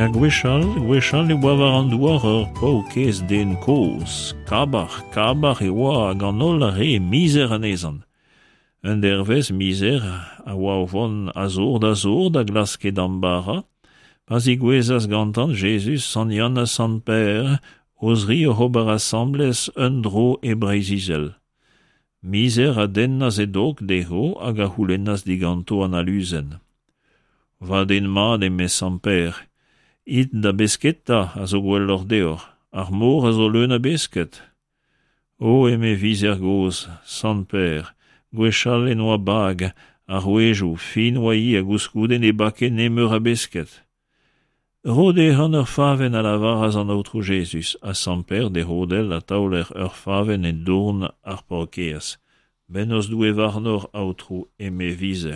Gwechal e oa war an douar ur paoukez den koz. Kabar e oa hag an ol re mizer anezan. Un dervez mizer a oa o von a zour da glasket an bara, pas i gwezas gantan Jesus san Yann a san Per, ozri o hober assemblez un dro e breizizel. Mizer a dennaz e dog deho hag a c'houlennaz diganto an aluzen. Va den mat eme san Per, it da besketa a zo gwell ur deor, ar mor a zo leun a besket. O eme vizer goz, san Per, gwechal en oa bag, ar ouejou, fin oai a gouskouden e baken emeur a besket. Rode an ur faven a lavar az an outro Jesus, a san Per de rodel a taoler ur faven en dourn ar paokeas. Ben os doue varnor outro eme vizer.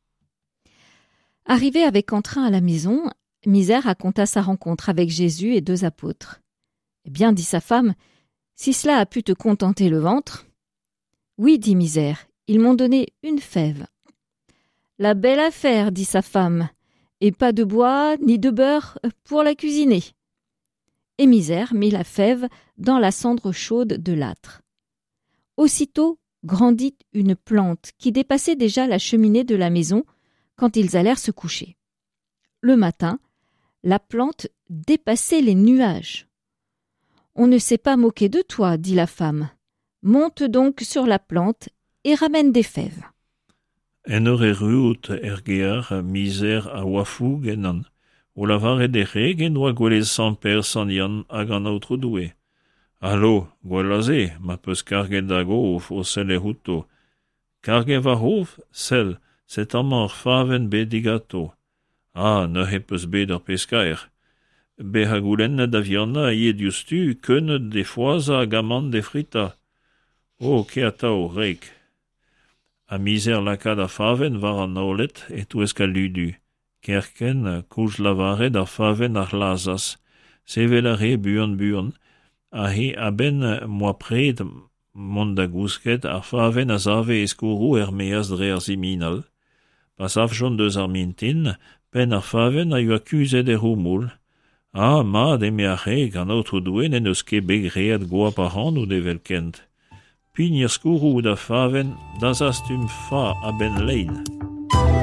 Arrivé avec entrain à la maison, Misère raconta sa rencontre avec Jésus et 2 apôtres. « Eh bien, dit sa femme, si cela a pu te contenter le ventre. »« Oui, dit Misère, ils m'ont donné une fève. »« La belle affaire, dit sa femme, et pas de bois ni de beurre pour la cuisiner. » Et Misère mit la fève dans la cendre chaude de l'âtre. Aussitôt grandit une plante qui dépassait déjà la cheminée de la maison quand ils allèrent se coucher. Le matin, la plante dépassait les nuages. « On ne s'est pas moqué de toi, dit la femme. Monte donc sur la plante et ramène des fèves. » En ur e ruot gear Misère a oafou genan. O lavar e deche gen oa gwelez san Per san Yann hag an outro doue. Allo, gwelaze, ma peus karget da gof o sel e houto. Karget va hof, sel, set amor faven be digato. Ah, ne he peus bet ur peskaer. Be ha goulennet da vianna ie diustu keunet de foaza hag amant de frita. O, ke atao, reik. A Misère lakad a faven war an naolet e toueska ludu. Kerken kouj lavaret ar faven ar lazas. Sevel a re buan, a he a ben moa pred mont da gousket ar faven a zave eskourou meaz dre ar ziminal. Pas afjon deus ar mintin, pen ar faven a yu akuzet e roumoul. Ah, mad eme a re gant outro douen en eus ket begreet goa paran ou de velkent. Pin ir skourou da faven da zastum fa a ben lein.